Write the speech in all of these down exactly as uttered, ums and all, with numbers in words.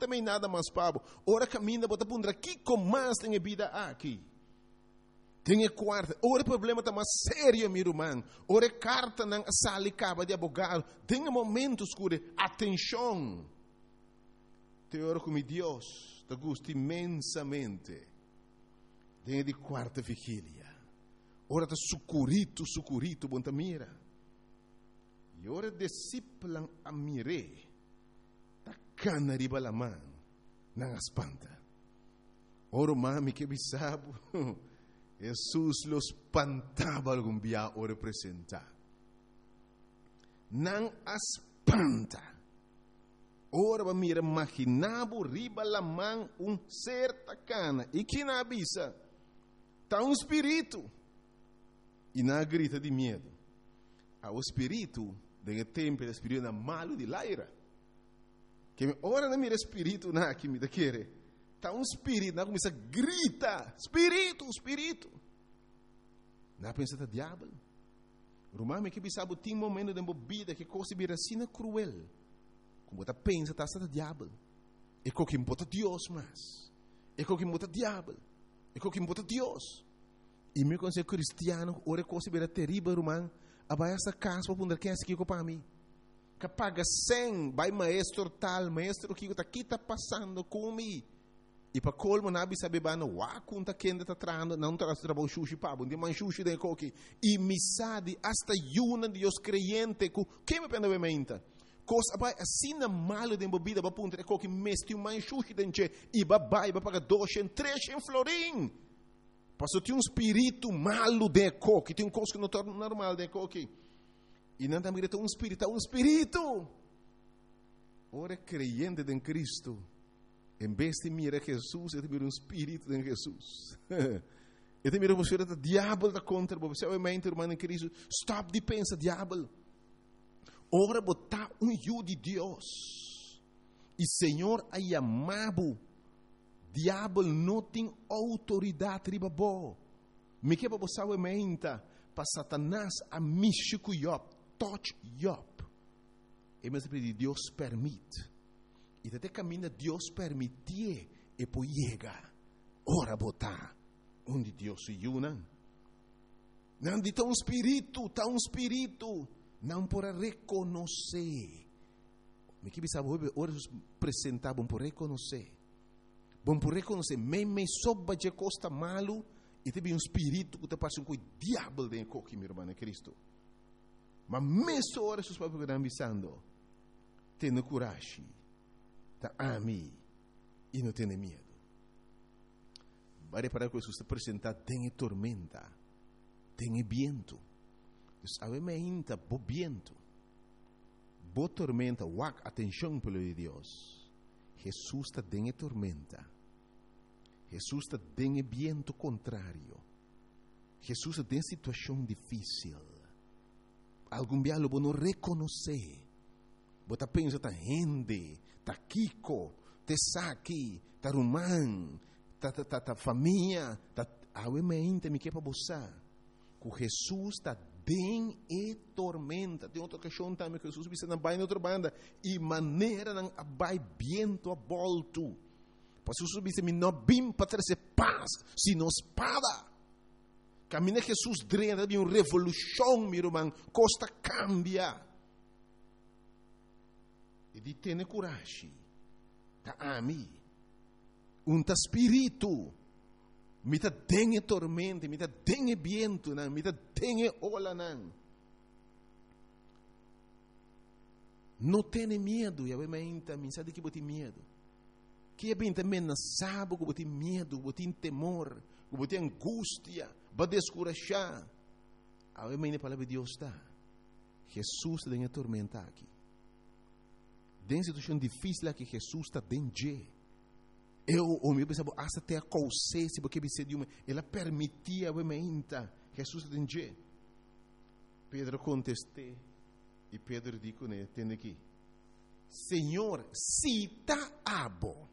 também nada mais pabo. Ora caminha, bota pundra, que com mais tem vida aqui. Tem quarta, ora problema tá mais sério, meu irmão. Ora carta não sale caba de abogado. Tem momentos que atenção. Te ora com Deus, te gusta imensamente. Tem de quarta vigília. Ora tá sucurito, sucurito, bom ta mira. E ora disciplan a mire. Ta cana riba la man, não espanta. Ora mami que bisabo. Jesus los espantava algum dia o representar. Não espanta. Ora va mira imaginavo riba la man um ser tacana. E que na avisa? Tá um espírito. E na grita de medo. A o espírito, de tempo, o espírito na malo de laira. Que ora na mira espírito na que me da querer. Está um espírito, não começa a gritar, espírito, espírito. Não pensa que é diabo. Romano que sabe tem momento de vida que coisa vira assim cruel. Como você pensa que está diabo. É como que bota Deus mais. É como que bota diabo. É como que bota Deus. E meu conselho cristiano, ora coisa vira terrível, romano. Abai essa casa para poder que é aqui para mim. Que paga cem, vai maestro tal, maestro que está aqui está passando comigo. E para colmo na bisa bebano wa kunta kenda ta trando não tá trabalho sushi pabo de man sushi de coque e misade hasta yuna de os creyente ku que me pena bementa cos abai assim na malo de bebida ba punta de coque mesti um man sushi denche e ba bai ba paga dois em três em florim passou tem um espírito malo de coque tem um coisa que não torna normal de coque e não tá mirando um espírito um espírito ora creyente em Cristo. Em vez de mirar Jesus, eu te miro um espírito em Jesus. Eu te miro você, o diabo da contra você. Obviamente, irmão em Cristo, stop de pensar, diabo. Ora, botar um eu de Deus. E Senhor, aí amado, diabo não tem autoridade riba bo. Me que para você, obviamente, para Satanás, a mixico Job, touch Job. E mas Deus permite. E até caminha Deus permitir e poi chega. Ora botar onde Deus se une. Não de tão espírito, tão espírito, não para reconhecer. Me que sabe ora apresentar bom para reconhecer. Bom para reconhecer, me me soba de costa malo e tem um espírito que te passa com o diabo dentro coque, meu irmão, Cristo. Mas mesmo ora seus papéis que estão avisando, tenha coragem. Tá ami e não tem medo. Vai reparar que Jesus está apresentado, tem tormenta, tem vento. Obviamente, bo vento, bo tormenta, wak atenção pelo de Deus. Jesus está tem tormenta. Jesus está tem vento contrário. Jesus está tem situação difícil. Algum dia lo não reconhecer. Bota pensa tá rende, tá Kiko, te saki, tá rumán, tá tá tá, tá família, tá obviamente me que para você. Que Jesus tá bem e tormenta. Tem outra questão também que Jesus disse na baina outra banda e maneira não abai viento a volto. Para Jesus disse me não bim para trazer paz, sino espada. Caminha Jesus drena de uma revolução, meu irmão, costa cambia. E di tene coragem. Ta ami. Un ta spirito. Mi ta dengue tormenta, mi ta dengue viento, nan, mi ta dengue ola nan. Não tenha medo, e obviamente, me sabe que você tem medo. Que é bem também não sabe que você tem medo, que você tem temor, que você tem angústia, vai descorajar. Obviamente, a palavra de Deus está. Jesus tem a tormenta aqui. Tem situação difícil que Jesus está dentro. Eu, o meu pensava, até a consciência, porque você de uma, ela permitia, obviamente, Jesus está dentro. Pedro contestou, e Pedro disse, né, tem aqui, Senhor, se está abo,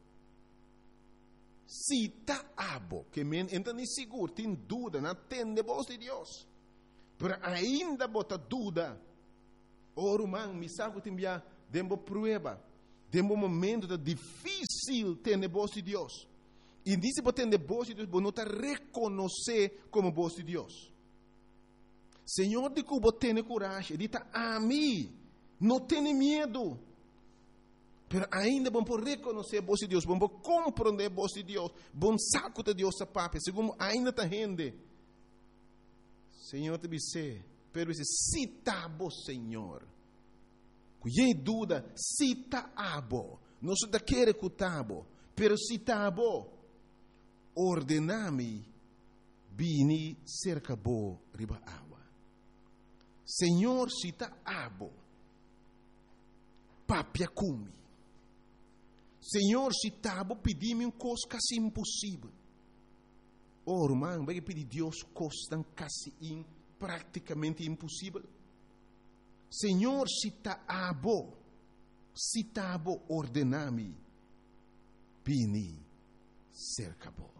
se está abo, que me entende seguro, tem dúvida, não tem de voz de Deus, mas ainda bota dúvida, o romano, me sabe que tem dembo prueba, dembo momento da difícil difícil ter voz de Deus. E diz que ter voz de Deus, você não está reconhecer como voz de Deus. Senhor, de que você tem coragem, diz a mim, não tenha medo. Mas ainda vamos reconhecer a voz de Deus, vamos compreender a voz de Deus, vamos saco de Deus a papel, segundo ainda está rende. Senhor, te disse, pero esse cita a Senhor. Cuidei dúvida, cita a bo. Não só da querer cutabo, pero cita a bo. Ordenami, bini cerca bo riba água. Senhor, cita a bo. Papia cumi. Senhor, cita a bo, pedi-me um coisa quase impossível. Oh, irmão, vai pedir Deus coisa quase in, praticamente impossível. Senhor, cita a bo. Cita a bo, ordenami, bini cerca bo.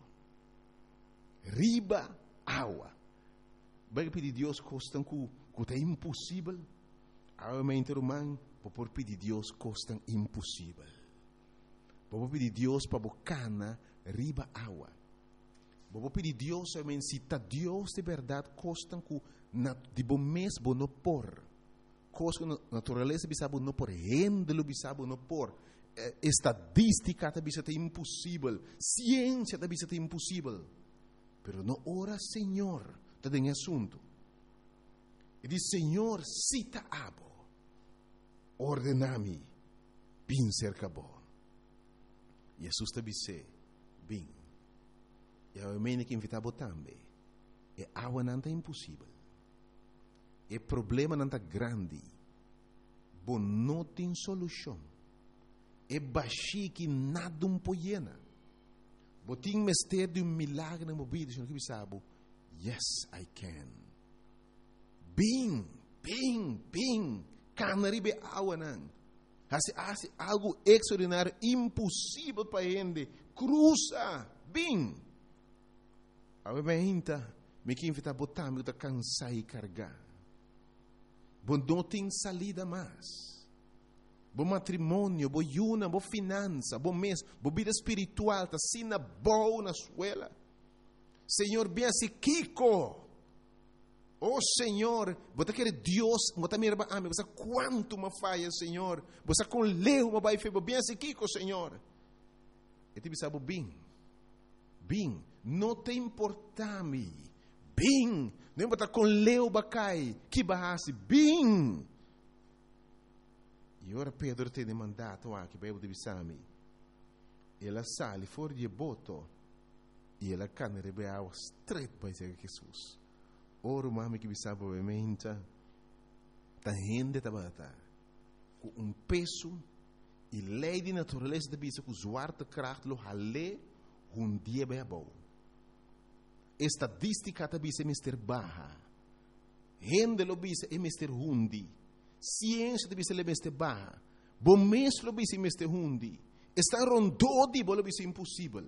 Riba água. Vai pedir Deus coisa que é impossível. Realmente, irmão, vou pedir Deus coisa impossível. Vou pedir Deus para bocana riba água. Vou pedir Deus, realmente, se está Deus de verdade, coisa que de bom mês vou não pôr. Coisa que a natureza bisabo não pôr. Rendelo bisabo não pôr. Estadística também é impossível. Ciência também é impossível. Pero não ora, Senhor, está em assunto. E diz, Senhor, cita abo. Ordenami, bin cerca bo. Jesus te disse, bin. E a mene que invitava também. E água não é impossível. E problema não é grande. Bom, não tem solução. E baixi que nada um poiena. Botim mistério de um milagre na vida. Senhor, que sabe? Yes, I can. Bing, bing, bing. Canaribe água não. Hace, hace algo extraordinário, impossível para ele. Cruza, bing. A gente, me que invita a botar, me está cansado e carregar. Bom, não tem salida mais. Bom matrimônio, bom yuna, bom finança, bom mês, bom vida espiritual, tá sina boa na escola. Senhor, bem assim, Kiko. Oh, Senhor, você quer Deus, você me ama, você quanto me falha, Senhor. Você com leu, me vai fazer, bem assim, Kiko, Senhor. E te sabe bem, bem, não te importa-me, bem, não importa com leu, bacai, que barrasse, bem. E ora Pedro tem mandato aqui, para eu divisar-me. Ela sale fora de boto, e ela cana de água estreita para Jesus. Ora, mami, que me sabe, obviamente, a gente está com um peso e lei de natureza da bisa que o zwarte kracht lo hale um dia bem bom. Estadística da bisa é mister baja. Gente lo bisa é mister hundi. Ciência da bisa é mister baja. Bom mês lo bisa é mister hundi. Está rondodi, bo lo bisa impossível.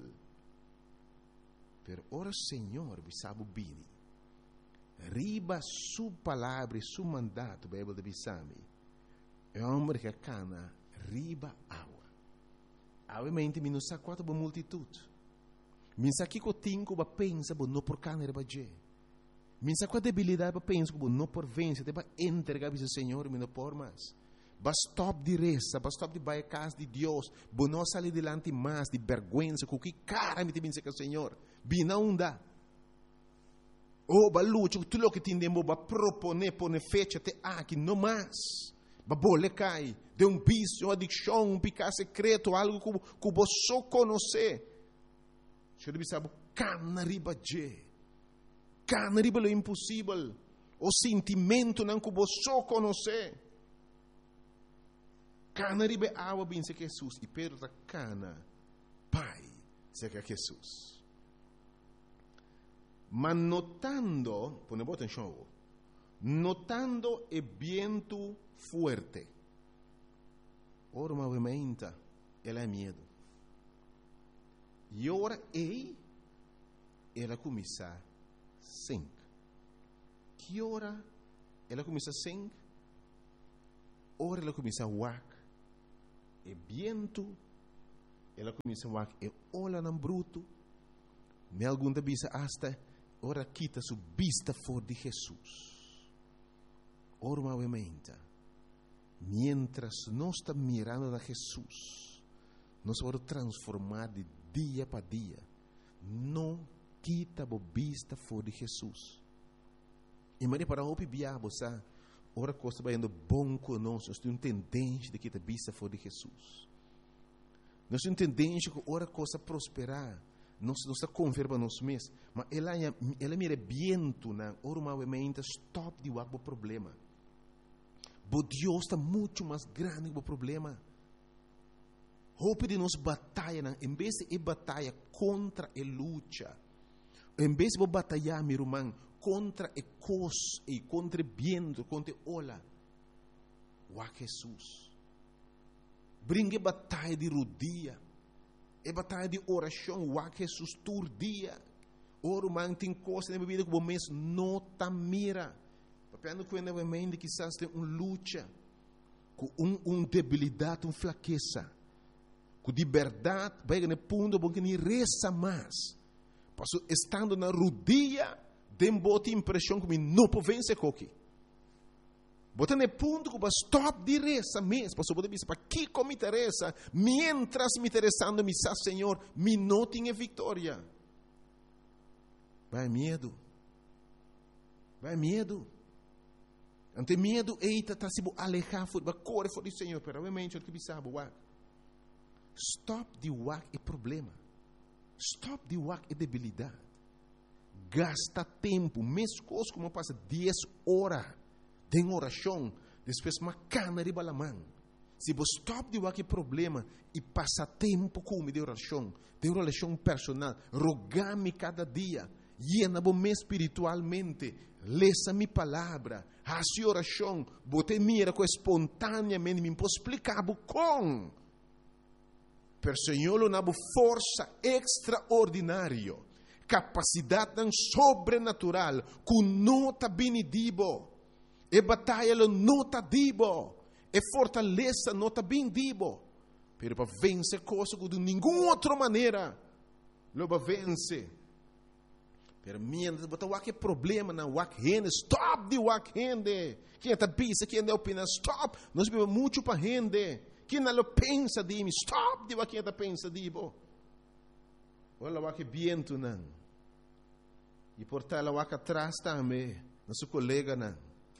Pero ora, Senhor, bisabu bini. Riba su palavra e su mandato, Bíblia de Bissami. É um homem que cana riba água. Obviamente, mi não sabe quanto boa multitude. Mi sabe que eu tenho que pensar, bo não por cana riba je. Mi sabe qual debilidade para pensar, bo não por vencer, para entregar ao Senhor, mi não por mais. Ba stop de reza, ba stop de baia casa de Deus, bo não sair delante mais de vergonha, com que cara me te benze com o Senhor. Bina unda. Oh, ba luce, tu lo che ti indemo, ba propone, pone fecha te aqui, não mais. Ba bole cai, de um vício, uma adicção, um pecado secreto, algo que que você só conhece. Você deve saber, cana riba je. Cana riba lo impossível. O sentimento não que você só conhece. Cana riba água, bem se Jesus. E Pedro da cana, pai, se que Jesus. Mas notando, pone atenção, notando o vento forte, ora movimenta, ela é medo. E ora ei, ela começa a sing. Que ora ela começa a sing? Ora ela começa a wak. E vento ela começa a e olha no bruto, me algum da bisa hasta ora quita su vista for de Jesus. Ora mente, mientras nós está mirando a Jesus, nós vamos transformar de dia para dia. Não quita a vista for de Jesus. E Maria para o biabo, sabe? Ora coisa vai indo bom conosco, nós temos tendência de quitar a vista for de Jesus. Nós temos tendência que ora coisa prosperar, nós nós está converba nós mesmos, mas ela ela mira viento na ora uma mente stop de o problema. Bo Deus está muito mais grande que o problema. Hope de nos batalha, em vez de batalha contra a luta, em vez de batalhar, meu irmão, contra a coisa e contra o viento, contra a ola, o Jesus. Brinque batalha de rodia, é batalha de oração, o Jesus todo dia. Ora, irmão, tem coisa na vida que o mês não está mira. Papiando com a mente que quizás tem uma luta, com uma um debilidade, uma fraqueza, com liberdade, vai no ponto bom que nem reza mais. Passo estando na rodia, tem boa impressão que não pode vencer coque. Bota no ponto que vai stop de reza mesmo. Passo pode dizer para que como me interessa, mientras me interessando me sa Senhor, me não tenha vitória. Vai medo. Vai medo. Não tem medo, eita, está se alejar, vai correr fora do Senhor, pero realmente o que sabe, uak. Stop de uak é problema. Stop de uak é debilidade. Gasta tempo, mesmo coisa como passa dez horas de oração, depois uma cana de balamã. Se você stop de uak é problema e passa tempo com de oração, de oração personal, rogar-me cada dia, llena-me espiritualmente, leça minha palavra, a sua oração, bote mira com espontaneamente, me posso explicar com. Per Senhor, uma força extraordinária, capacidade sobrenatural, com nota benedibo, e batalha nota dibo, e fortaleza nota bendibo, pero para vencer coisas de nenhuma outra maneira, lo para vencer. Pero mientras botar o que problema na wak rende, stop de wak rende. Quem está pensa, quem está opina, stop. Nós vivemos muito para rende. Quem não pensa de mim, stop de wak está pensa de bo. Olha o que viento não. E por tal o que atrás também, nosso colega não.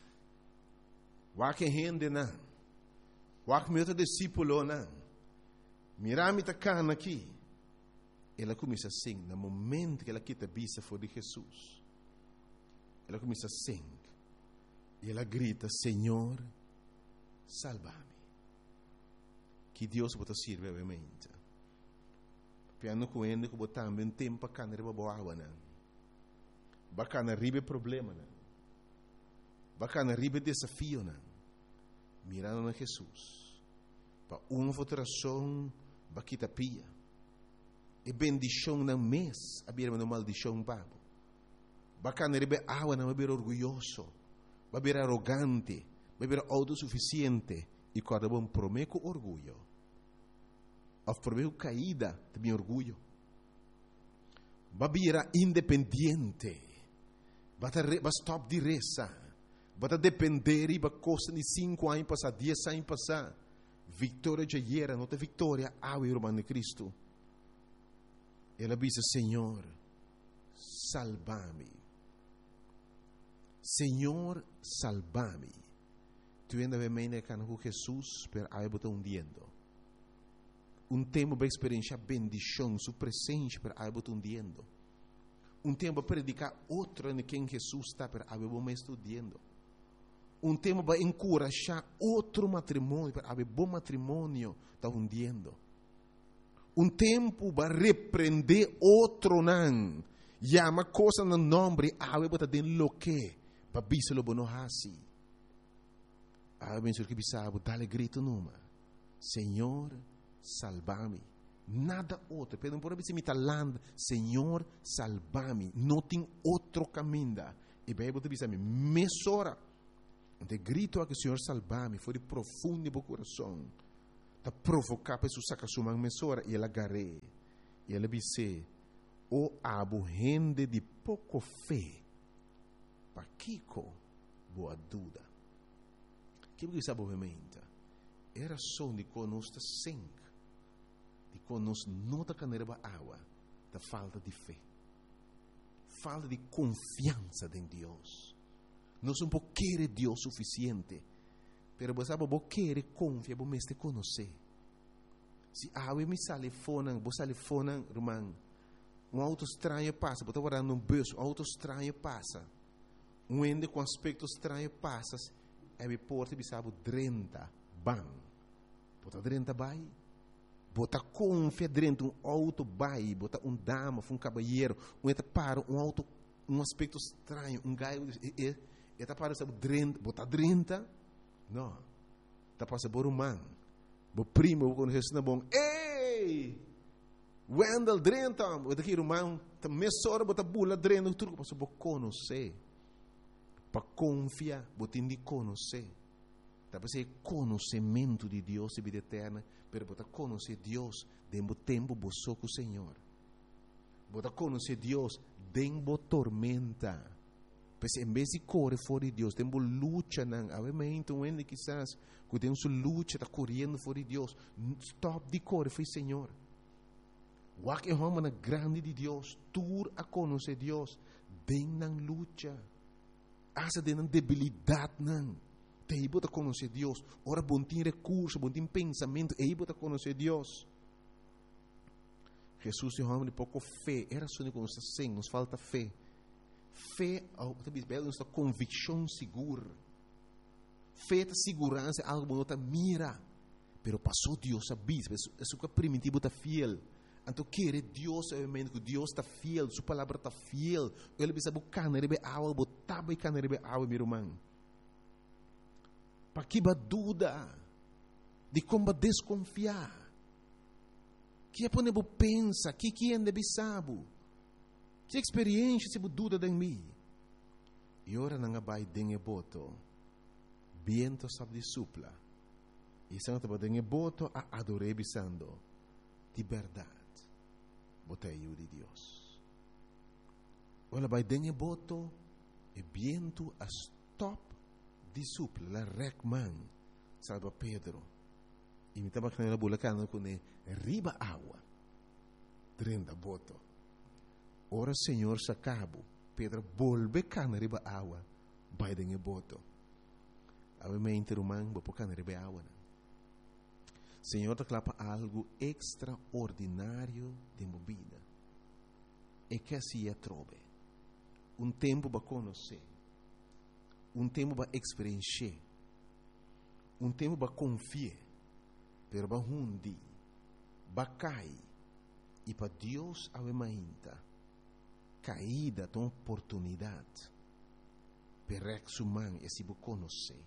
Wak rende não. Wak meu discípulo não. Mirami tá cana aqui. Ela começa assim, no momento que ela quita a vista for de Jesus. Ela começa assim. E ela grita, Senhor, salva-me. Que Deus pode servir, obviamente. Piano com ele, que botar também tempo para canar para boa água, não. Bacana ribe problema, não. Bacana ribe desafio, não. Mirando na Jesus. Para uma votação, baquita pia. E bendição na mês, a birma no maldição babo. Bacana rebe água não é orgulhoso, vai ser arrogante, vai ser autossuficiente e quando bom prometo orgulho. Of prometo caída, também orgulho. Vai ser independente, vai stop de reza, vai depender e vai costa de cinco anos passar, dez anos passar. Vitória já era, não tem vitória, ao irmão de Cristo. Ela diz, Senhor, salva-me. Senhor, salva-me. Tu ainda vem me com Jesus, pero aí eu estou hundiendo. Um tempo para experienciar bendição, sua presença, pero aí eu estou hundiendo. Um tempo para predicar outro em quem Jesus está, pero aí eu me estou hundiendo. Um tempo para encorajar outro matrimônio, pero aí bom matrimônio está hundiendo. Um tempo para repreender outro não. Chama coisa no nome, ah, eu botar dentro do que, para bisar o bono hasi. Ah, eu penso que bisar, dá-lhe grito numa. Senhor, salva-me. Nada outro. Pedro, por exemplo, me talando, Senhor, salva-me. Não tem outro caminho. E bem, eu bisar, mesora. De grito a que o Senhor salva-me, foi de profundo no meu coração. ta provocar para su saca sua mesora e ela agarre. E ela disse, o abo rende de pouco fé, para Kiko, boa dúvida. Que você sabe obviamente? Era só de conosco sangue, de conosco não da caneira água, da falta de fé, falta de confiança em Deus. Nós não podemos querer Deus suficiente, mas você sabe, você quer confiar, você mesmo conhecer. Se a água me sale fora, você sale fora, irmão, um auto estranho passa, você está guardando um bolso, um auto estranho passa, um ende com aspecto estranho passa, e me porta e sabe, trinta, bam, bota trinta vai, bota confia dentro um auto vai, bota um dama, um cavalheiro, um eta para, um auto, um aspecto estranho, um gaio, e eta para, sabe, trinta, bota trinta, não, está passando por um man, o primo, quando Jesus é bom, ei, Wendel trinta, bota aqui, irmão, tá mesora, bota bula, trinta, tudo, passou por conhecer. Para confiar, você tem de conhecer. Para ser conhecimento de Deus e vida eterna, mas você conhecer Deus dentro do tempo você com o Senhor. Você conhecer Deus dentro da tormenta. Porque em vez de correr fora de Deus, dentro da luta, obviamente, um ende quizás, que tem sua luta, está correndo fora de Deus. Stop de correr, foi Senhor. O que é uma grande de Deus, tur a conhecer Deus dentro da luta. Asa de debilidade não, te bota conhecer Deus. Ora bom tem recurso, bom tem pensamento, e bota conhecer Deus. Jesus é um homem de pouco fé. Era só de conhecer sim, nos falta fé. Fé, talvez belo, nossa convicção segura. Fé é segurança, algo que não mira. Pero passou Deus a bis, isso que é primitivo está fiel. Então, querer Deus, obviamente, que Deus está fiel, sua palavra está fiel. Ele precisa buscar na rebe água, botar e na rebe água, meu irmão. Para que ba dúvida de como desconfiar? Que é para você pensar, que que ainda sabe? Que experiência se dúvida em mim? E ora não vai dengue boto, viento sabe de supla. E se não te dengue boto, a adorei bisando de verdade. Botei o de Deus. Olha, vai dengue boto e viento a stop de supla, la recman, salva Pedro. E me estava canela bulacana com ele, riba água, trenda boto. Ora Senhor sacabo, Pedro volve cana riba água, vai dengue boto. Obviamente, irmão, vou pôr cana riba água. Senhor te clapa algo extraordinário de minha vida. E que assim é trove. Um tempo para conhecer. Um tempo para experienciar. Um tempo para confiar. Pero para hundi. Para cair. E para Deus ainda. Caída de uma oportunidade. Para exumar e se conhecer.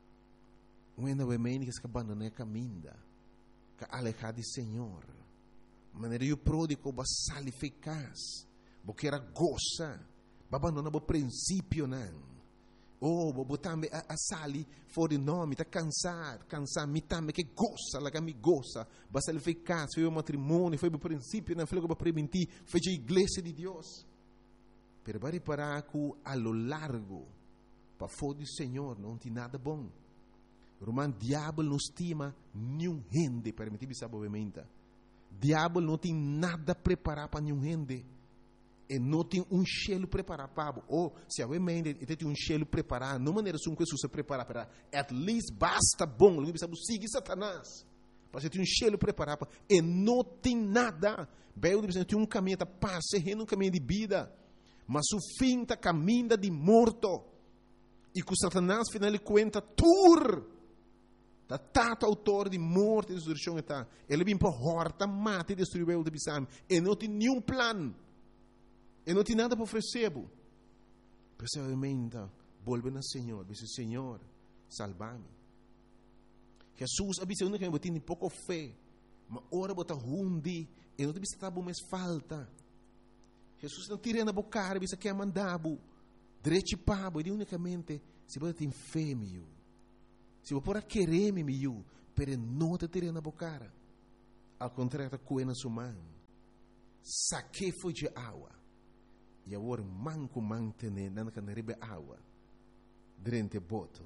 Ainda o emene que se abandona a caminha. Que alejar de Senhor. Maneira eu pródigo ba sali eficaz. Porque era goza. Ba abandonar o princípio não. Oh, bo também a, a sali fora de nome, tá cansado, cansado, me também que goza, lá que me goza. Ba sali eficaz, foi o matrimônio, foi o princípio, não foi o que preventir, foi a igreja de Deus. Pero vai reparar que a lo largo, para fora do Senhor, não tem nada bom. Romano, diabo não estima nenhum gente, permitir sabe obviamente. Diabo não tem nada preparado para nenhum gente. E não tem um cheiro preparado para. Ou, se obviamente, ele tem um cheiro preparado, não maneira que Jesus se prepara para. At least basta bom. Ele sabe, siga Satanás. Para você ter um cheiro preparado para. E não tem nada. Bem, ele tem um caminho de paz, um caminho de vida. Mas o fim está caminho de morto. E que Satanás, final de conta, tur. Da tato autor de morte e destruição está. Ele vem para horta, mata e destruir o de bisam. E não tem nenhum plano. E não tem nada para oferecer. Precisamente, volve ao Senhor. Diz, Senhor, salva-me. Jesus avisa que eu tenho pouco fé. Mas ora bota hundi. E não tem que estar mais falta. Jesus não tira na boca, avisa que é mandado. Direito pabo. E unicamente, se você tem fé, meu. Se você pode querer-me, meu, pero não te tirei na bocara. Ao contrário, tá coena sua mão. Saque foi de água. E agora, manco mantene, não can rebe água. Durante boto.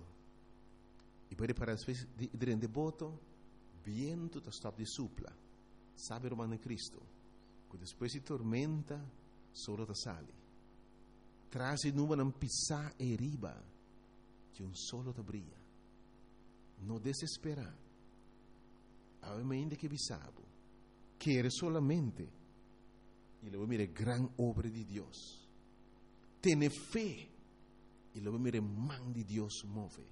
E para para as vezes, durante boto, viento tá stop de supla. Sabe o mano Cristo? Que depois de tormenta, solo te sale. Traz e numa não pisar e riba, que um solo te brilha. Não desesperar. A ainda que bisabo, quer solamente, e lo mire gran obra de Deus. Tene fé, e lo mire man de Deus move.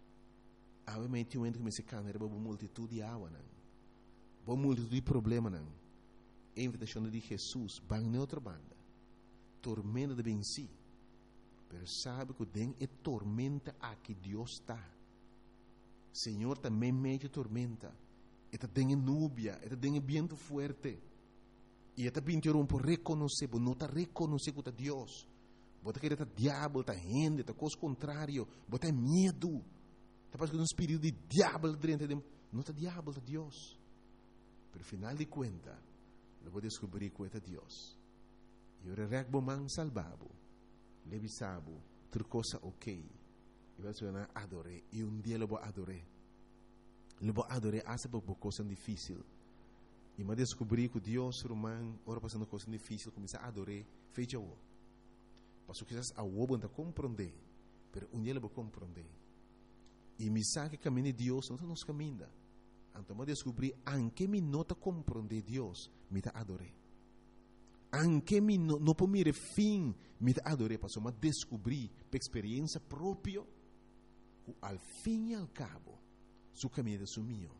A ainda um que me se cana, era uma multitude de água, não. Uma multitude de problema, não. A invitação de Jesus, bang na outra banda. Tormenta de venci. Pero sabe que den é tormenta a que Deus está. Senhor também mete tormenta. Eta tem núbia, eta tem viento fuerte. E eta pintou por reconhecer, por não tá reconhecer que é Deus. Bota que eta diabo, tá gente, tá coisa contrário, bota medo. Tá passando um espírito de diabo dentro de não tá diabo, tá Deus. Pero final de conta, eu vou descobrir que é Deus. E o regbo man salvabo. Levisabo, outra coisa ok. E vai ser adoré. E um dia eu vou adoré. Eu vou adoré essa por coisa difícil. E me descobri que Deus romano, ora passando coisa difícil, começa a adorar, fecha o. Passo que a o não compreender, mas um dia eu vou compreender. E me sabe que caminho de Deus não nos caminha. Então me descobri, anche me nota compreender Deus, me dá adoré. Anche me não no por mire fim, me dá adoré, passo me descobri, por experiência própria, que al fim e al cabo, su caminho é sumio.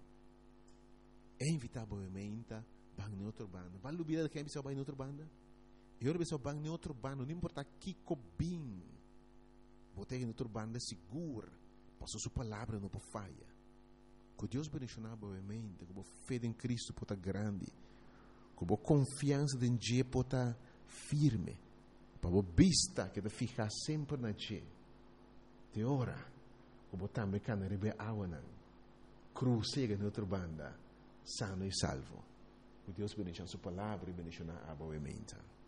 É inevitavelmente bang em outra banda. Vai lubir que é pessoa bang em outra banda. E outra pessoa bang em outra banda, não importa que cobim. Botei em outra banda segura, passou sua palavra não por falha. Que Deus bendicionar boamente, que a fé em Cristo pode grande, que a confiança em Deus pode firme, para a vista que te ficar sempre na Deus. De hora, que a também can rebe água na cruzega em outra banda. Sano e salvo. Que Deus bendiga a sua palavra e bendiga a boa mente.